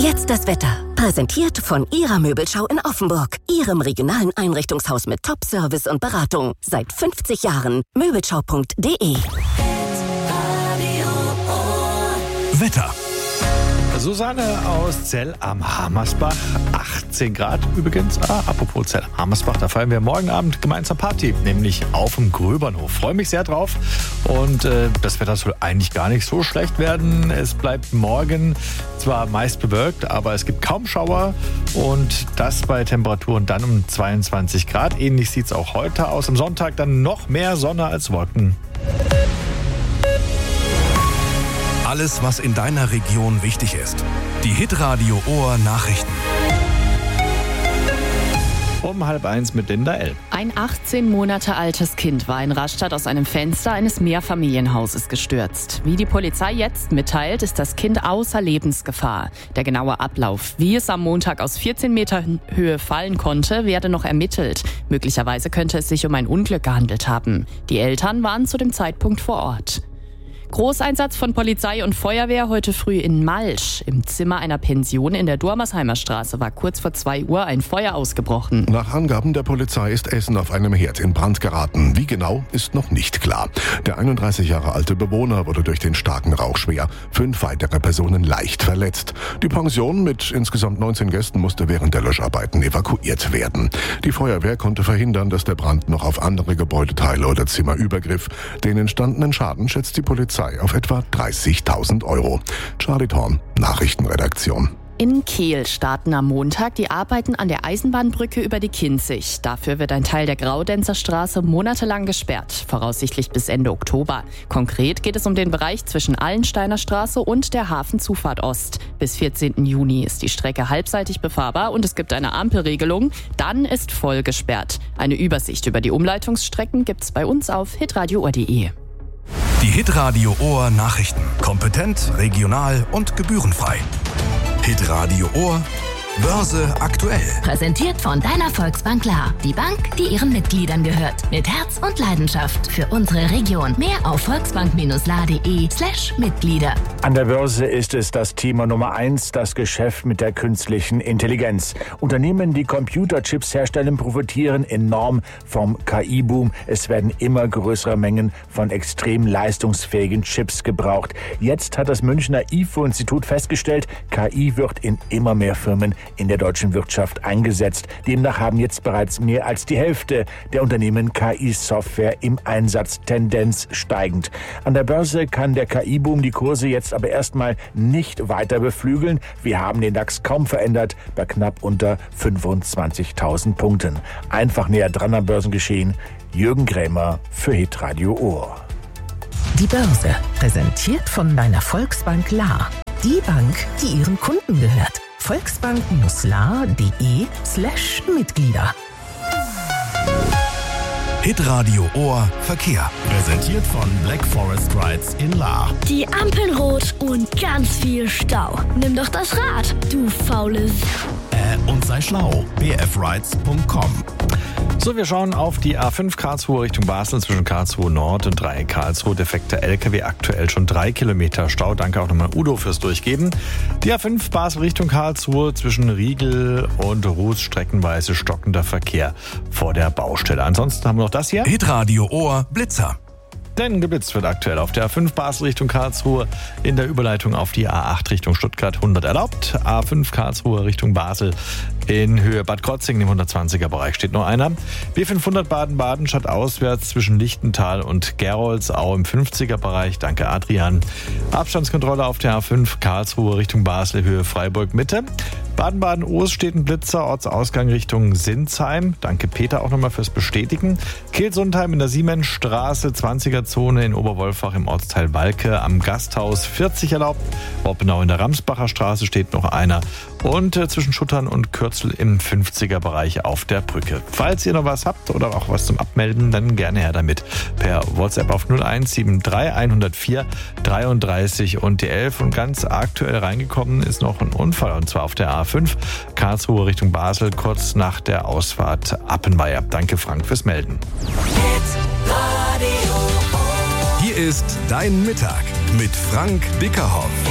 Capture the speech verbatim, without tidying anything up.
Jetzt das Wetter. Präsentiert von Ihrer Möbelschau in Offenburg. Ihrem regionalen Einrichtungshaus mit Top-Service und Beratung. Seit fünfzig Jahren. Möbelschau punkt de. Wetter. Susanne aus Zell am Hammersbach, achtzehn Grad übrigens. Ah, apropos Zell am Hammersbach, da feiern wir morgen Abend gemeinsam Party, nämlich auf dem Gröbernhof. Freue mich sehr drauf und äh, das Wetter soll eigentlich gar nicht so schlecht werden. Es bleibt morgen zwar meist bewölkt, aber es gibt kaum Schauer und das bei Temperaturen dann um zweiundzwanzig Grad. Ähnlich sieht es auch heute aus. Am Sonntag dann noch mehr Sonne als Wolken. Alles, was in deiner Region wichtig ist. Die Hitradio Ohr Nachrichten. Um halb eins mit Linda L. Ein achtzehn Monate altes Kind war in Rastatt aus einem Fenster eines Mehrfamilienhauses gestürzt. Wie die Polizei jetzt mitteilt, ist das Kind außer Lebensgefahr. Der genaue Ablauf, wie es am Montag aus vierzehn Meter Höhe fallen konnte, werde noch ermittelt. Möglicherweise könnte es sich um ein Unglück gehandelt haben. Die Eltern waren zu dem Zeitpunkt vor Ort. Großeinsatz von Polizei und Feuerwehr heute früh in Malsch. Im Zimmer einer Pension in der Dormersheimer Straße war kurz vor zwei Uhr ein Feuer ausgebrochen. Nach Angaben der Polizei ist Essen auf einem Herd in Brand geraten. Wie genau, ist noch nicht klar. Der einunddreißig Jahre alte Bewohner wurde durch den starken Rauch schwer. Fünf weitere Personen leicht verletzt. Die Pension mit insgesamt neunzehn Gästen musste während der Löscharbeiten evakuiert werden. Die Feuerwehr konnte verhindern, dass der Brand noch auf andere Gebäudeteile oder Zimmer übergriff. Den entstandenen Schaden schätzt die Polizei auf etwa dreißigtausend Euro. Charlie Thorn, Nachrichtenredaktion. In Kehl starten am Montag die Arbeiten an der Eisenbahnbrücke über die Kinzig. Dafür wird ein Teil der Graudenzer Straße monatelang gesperrt, voraussichtlich bis Ende Oktober. Konkret geht es um den Bereich zwischen Allensteiner Straße und der Hafenzufahrt Ost. Bis vierzehnten Juni ist die Strecke halbseitig befahrbar und es gibt eine Ampelregelung. Dann ist voll gesperrt. Eine Übersicht über die Umleitungsstrecken gibt's bei uns auf hitradio punkt de. Die Hitradio Ohr Nachrichten. Kompetent, regional und gebührenfrei. Hitradio Ohr Börse aktuell. Präsentiert von deiner Volksbank La. Die Bank, die ihren Mitgliedern gehört. Mit Herz und Leidenschaft für unsere Region. Mehr auf volksbank-la.de slash Mitglieder. An der Börse ist es das Thema Nummer eins, das Geschäft mit der künstlichen Intelligenz. Unternehmen, die Computerchips herstellen, profitieren enorm vom K I-Boom. Es werden immer größere Mengen von extrem leistungsfähigen Chips gebraucht. Jetzt hat das Münchner I F O-Institut festgestellt, K I wird in immer mehr Firmen in der deutschen Wirtschaft eingesetzt. Demnach haben jetzt bereits mehr als die Hälfte der Unternehmen K I-Software im Einsatz, Tendenz steigend. An der Börse kann der K I-Boom die Kurse jetzt aber erstmal nicht weiter beflügeln. Wir haben den DAX kaum verändert bei knapp unter fünfundzwanzigtausend Punkten. Einfach näher dran am Börsengeschehen. Jürgen Krämer für Hitradio Ohr. Die Börse, präsentiert von deiner Volksbank La. Die Bank, die ihren Kunden gehört. volksbank-la.de slash Mitglieder. Hitradio Ohr Verkehr. Präsentiert von Black Forest Rides in La. Die Ampeln rot und ganz viel Stau. Nimm doch das Rad, du faules. Äh, und sei schlau. b f rides punkt com. So, wir schauen auf die A fünf Karlsruhe Richtung Basel zwischen Karlsruhe Nord und Dreieck Karlsruhe. Defekter L K W, aktuell schon drei Kilometer Stau. Danke auch nochmal Udo fürs Durchgeben. Die A fünf Basel Richtung Karlsruhe zwischen Riegel und Ruß streckenweise stockender Verkehr vor der Baustelle. Ansonsten haben wir noch das hier. Hitradio Ohr Blitzer. Denn geblitzt wird aktuell auf der A fünf Basel Richtung Karlsruhe, in der Überleitung auf die A acht Richtung Stuttgart hundert erlaubt. A fünf Karlsruhe Richtung Basel in Höhe Bad Krotzingen im hundertzwanziger Bereich steht noch einer. B fünfhundert Baden-Baden statt auswärts zwischen Lichtental und Geroldsau im fünfziger Bereich. Danke Adrian. Abstandskontrolle auf der A fünf Karlsruhe Richtung Basel Höhe Freiburg Mitte. Baden-Baden-Ost steht ein Blitzer, Ortsausgang Richtung Sinsheim. Danke Peter auch nochmal fürs Bestätigen. Kehl-Sundheim in der Siemensstraße, zwanziger Zone in Oberwolfach im Ortsteil Walke am Gasthaus vierzig erlaubt. Oppenau in der Ramsbacher Straße steht noch einer. Und äh, zwischen Schuttern und Kürzel im fünfziger Bereich auf der Brücke. Falls ihr noch was habt oder auch was zum Abmelden, dann gerne her damit. Per WhatsApp auf null eins sieben drei hundertvier dreiunddreißig und die elf. Und ganz aktuell reingekommen ist noch ein Unfall, und zwar auf der A fünf Karlsruhe Richtung Basel, kurz nach der Ausfahrt Appenweier. Danke Frank fürs Melden. Hier ist Dein Mittag mit Frank Bickerhoff.